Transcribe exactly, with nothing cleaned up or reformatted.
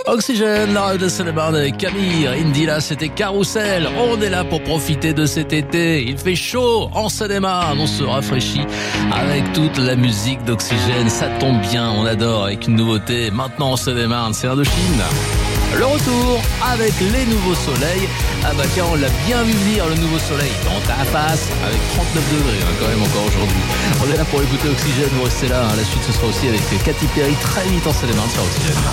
Oxygène, la radio de Seine-et-Marne avec Camille, Indy là, c'était Carousel. On est là pour profiter de cet été. Il fait chaud en Seine-et-Marne. On se rafraîchit avec toute la musique d'Oxygène. Ça tombe bien, on adore avec une nouveauté. Maintenant en Seine-et-Marne, c'est Indochine. Le retour avec les nouveaux soleils. Ah bah tiens, on l'a bien vu venir, le nouveau soleil dans ta face avec trente-neuf degrés hein, quand même encore aujourd'hui. On est là pour écouter Oxygène, vous restez là. Hein. La suite ce sera aussi avec Katy Perry très vite en Seine-et-Marne sur Oxygène.